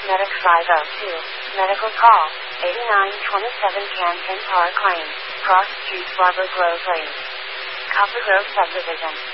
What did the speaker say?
Medic 502. Medical call. 8927 Camden Park Lane. Cross Street, Barber Grove Lane. Copper Grove Subdivision.